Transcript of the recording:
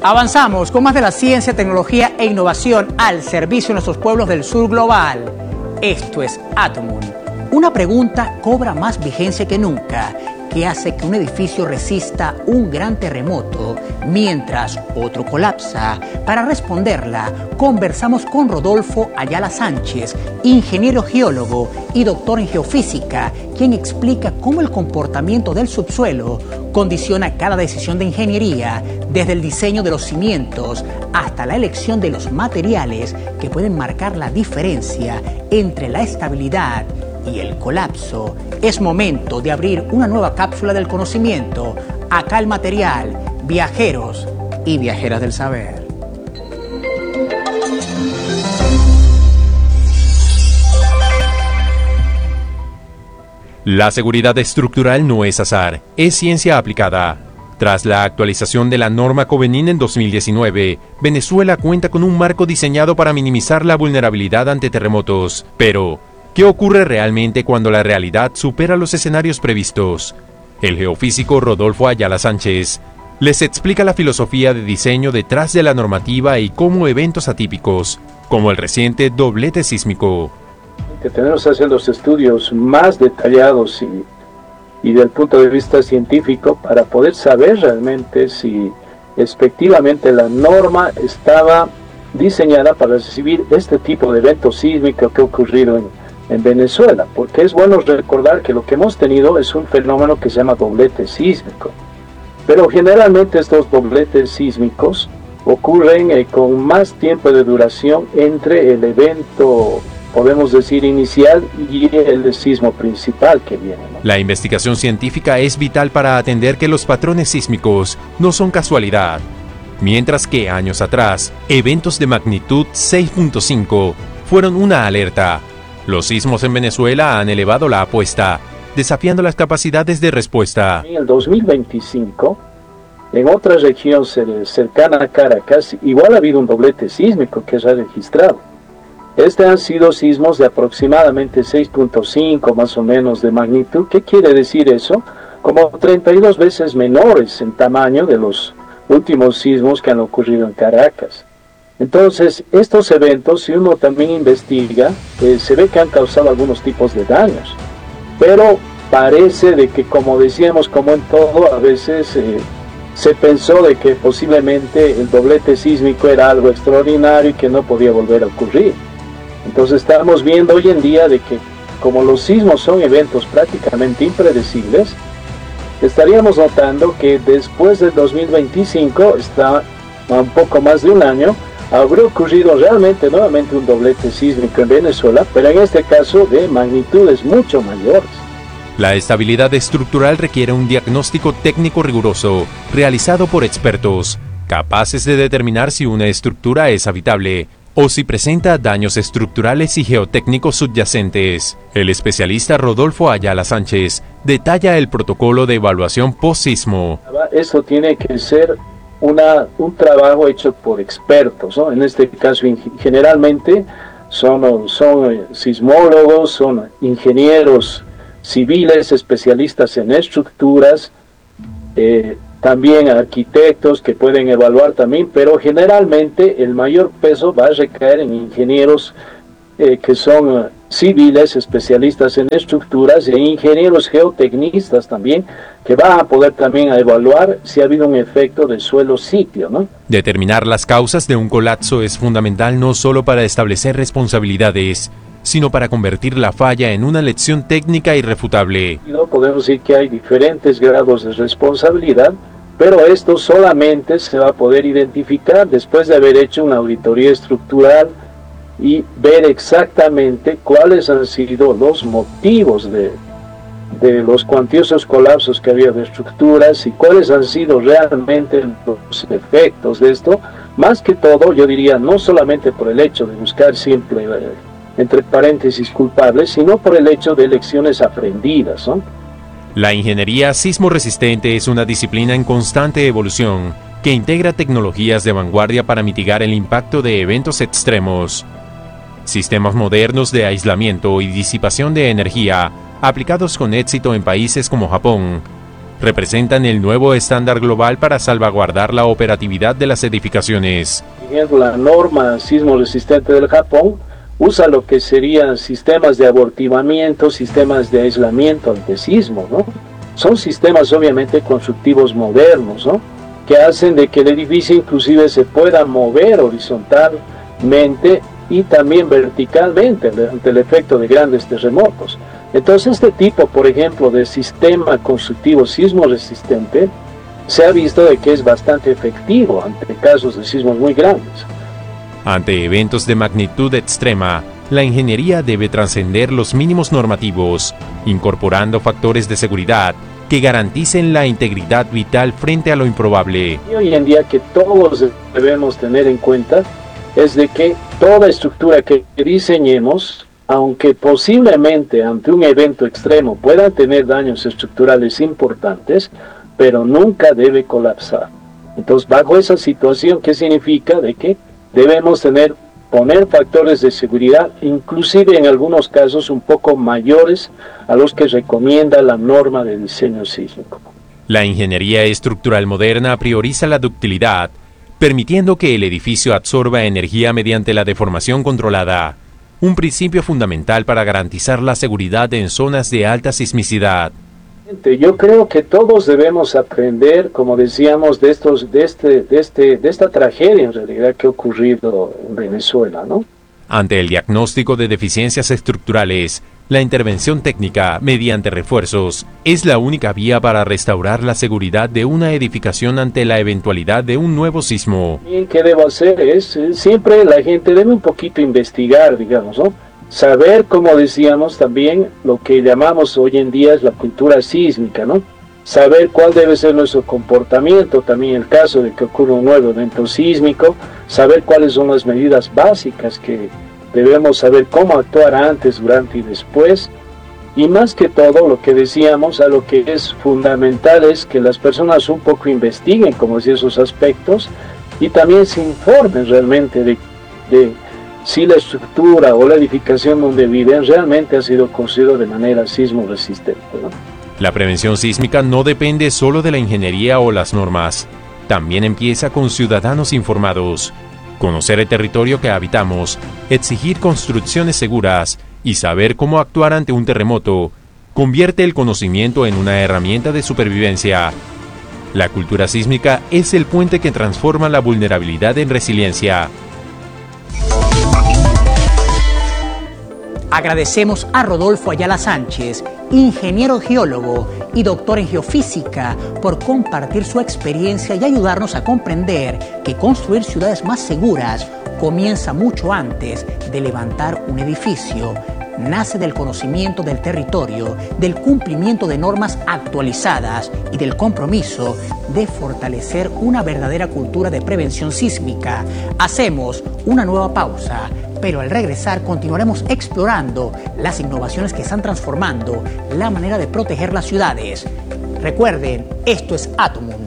Avanzamos con más de la ciencia, tecnología e innovación al servicio de nuestros pueblos del sur global. Esto es Atomun. Una pregunta cobra más vigencia que nunca. ¿Qué hace que un edificio resista un gran terremoto mientras otro colapsa? Para responderla, conversamos con Rodolfo Ayala Sánchez, ingeniero geólogo y doctor en geofísica, quien explica cómo el comportamiento del subsuelo condiciona cada decisión de ingeniería, desde el diseño de los cimientos hasta la elección de los materiales que pueden marcar la diferencia entre la estabilidad y el colapso. Es momento de abrir una nueva cápsula del conocimiento. Acá el material, viajeros y viajeras del saber. La seguridad estructural no es azar, es ciencia aplicada. Tras la actualización de la norma Covenin en 2019, Venezuela cuenta con un marco diseñado para minimizar la vulnerabilidad ante terremotos. Pero, ¿qué ocurre realmente cuando la realidad supera los escenarios previstos? El geofísico Rodolfo Ayala Sánchez les explica la filosofía de diseño detrás de la normativa y cómo eventos atípicos, como el reciente doblete sísmico, que tenemos que hacer los estudios más detallados y del punto de vista científico para poder saber realmente si efectivamente la norma estaba diseñada para recibir este tipo de evento sísmico que ha ocurrido en Venezuela, porque es bueno recordar que lo que hemos tenido es un fenómeno que se llama doblete sísmico, pero generalmente estos dobletes sísmicos ocurren con más tiempo de duración entre el evento, podemos decir, inicial y el sismo principal que viene, ¿no? La investigación científica es vital para atender que los patrones sísmicos no son casualidad. Mientras que años atrás, eventos de magnitud 6.5 fueron una alerta. Los sismos en Venezuela han elevado la apuesta, desafiando las capacidades de respuesta. En el 2025, en otra región cercana a Caracas, igual ha habido un doblete sísmico que se ha registrado. Han sido sismos de aproximadamente 6.5 más o menos de magnitud. ¿Qué quiere decir eso? Como 32 veces menores en tamaño de los últimos sismos que han ocurrido en Caracas. Entonces, estos eventos, si uno también investiga, se ve que han causado algunos tipos de daños. Pero parece de que, como decíamos, como en todo, a veces se pensó de que posiblemente el doblete sísmico era algo extraordinario y que no podía volver a ocurrir. Entonces estamos viendo hoy en día de que, como los sismos son eventos prácticamente impredecibles, estaríamos notando que después del 2025, está a un poco más de un año, habría ocurrido realmente nuevamente un doblete sísmico en Venezuela, pero en este caso de magnitudes mucho mayores. La estabilidad estructural requiere un diagnóstico técnico riguroso, realizado por expertos, capaces de determinar si una estructura es habitable o si presenta daños estructurales y geotécnicos subyacentes. El especialista Rodolfo Ayala Sánchez detalla el protocolo de evaluación post-sismo. Eso tiene que ser un trabajo hecho por expertos, ¿no? En este caso, generalmente son sismólogos, son ingenieros civiles, especialistas en estructuras, también arquitectos que pueden evaluar también, pero generalmente el mayor peso va a recaer en ingenieros que son civiles, especialistas en estructuras, e ingenieros geotecnistas también, que van a poder también evaluar si ha habido un efecto de suelo-sitio, ¿no? Determinar las causas de un colapso es fundamental no solo para establecer responsabilidades, sino para convertir la falla en una lección técnica irrefutable. Podemos decir que hay diferentes grados de responsabilidad, pero esto solamente se va a poder identificar después de haber hecho una auditoría estructural y ver exactamente cuáles han sido los motivos de los cuantiosos colapsos que había de estructuras y cuáles han sido realmente los efectos de esto. Más que todo, yo diría, no solamente por el hecho de buscar siempre, entre paréntesis, culpables, sino por el hecho de lecciones aprendidas, ¿no? La ingeniería sismo resistente es una disciplina en constante evolución que integra tecnologías de vanguardia para mitigar el impacto de eventos extremos. Sistemas modernos de aislamiento y disipación de energía, aplicados con éxito en países como Japón, representan el nuevo estándar global para salvaguardar la operatividad de las edificaciones. La norma sismo resistente del Japón usa lo que serían sistemas de amortiguamiento, sistemas de aislamiento ante sismo, ¿no? Son sistemas obviamente constructivos modernos, ¿no? Que hacen de que el edificio inclusive se pueda mover horizontalmente y también verticalmente ante el efecto de grandes terremotos. Entonces este tipo, por ejemplo, de sistema constructivo sismo resistente se ha visto de que es bastante efectivo ante casos de sismos muy grandes. Ante eventos de magnitud extrema, la ingeniería debe trascender los mínimos normativos, incorporando factores de seguridad que garanticen la integridad vital frente a lo improbable. Y hoy en día que todos debemos tener en cuenta es de que toda estructura que diseñemos, aunque posiblemente ante un evento extremo pueda tener daños estructurales importantes, pero nunca debe colapsar. Entonces, bajo esa situación, ¿qué significa? De que debemos poner factores de seguridad, inclusive en algunos casos un poco mayores a los que recomienda la norma de diseño sísmico. La ingeniería estructural moderna prioriza la ductilidad, permitiendo que el edificio absorba energía mediante la deformación controlada, un principio fundamental para garantizar la seguridad en zonas de alta sismicidad. Yo creo que todos debemos aprender, como decíamos, de esta tragedia en realidad que ha ocurrido en Venezuela, ¿no? Ante el diagnóstico de deficiencias estructurales, la intervención técnica mediante refuerzos es la única vía para restaurar la seguridad de una edificación ante la eventualidad de un nuevo sismo. Y ¿qué debo hacer? Siempre la gente debe un poquito investigar, digamos, ¿no? Saber, como decíamos también, lo que llamamos hoy en día es la cultura sísmica, ¿no? Saber cuál debe ser nuestro comportamiento, también en el caso de que ocurra un nuevo evento sísmico, saber cuáles son las medidas básicas que debemos saber cómo actuar antes, durante y después. Y más que todo, lo que decíamos, a lo que es fundamental es que las personas un poco investiguen, como decía, esos aspectos y también se informen realmente de si la estructura o la edificación donde viven realmente ha sido construido de manera sismo resistente, ¿no? La prevención sísmica no depende solo de la ingeniería o las normas. También empieza con ciudadanos informados. Conocer el territorio que habitamos, exigir construcciones seguras y saber cómo actuar ante un terremoto convierte el conocimiento en una herramienta de supervivencia. La cultura sísmica es el puente que transforma la vulnerabilidad en resiliencia. Agradecemos a Rodolfo Ayala Sánchez, ingeniero geólogo y doctor en geofísica, por compartir su experiencia y ayudarnos a comprender que construir ciudades más seguras comienza mucho antes de levantar un edificio. Nace del conocimiento del territorio, del cumplimiento de normas actualizadas y del compromiso de fortalecer una verdadera cultura de prevención sísmica. Hacemos una nueva pausa, pero al regresar continuaremos explorando las innovaciones que están transformando la manera de proteger las ciudades. Recuerden, esto es Atomun.